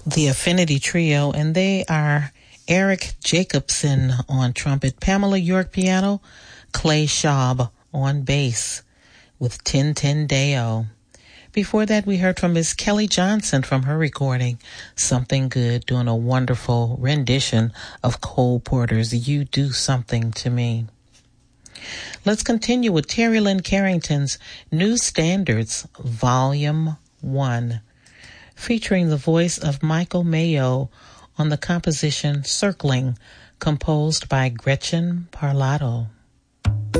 the Affinity Trio, and they are Eric Jacobson on trumpet, Pamela York piano, Clay Schaub on bass, with Tintin Deo. Before that, we heard from Miss Kelly Johnson from her recording, Something Good, doing a wonderful rendition of Cole Porter's You Do Something to Me. Let's continue with Terry Lynn Carrington's New Standards, Volume 1, featuring the voice of Michael Mayo on the composition Circling, composed by Gretchen Parlato.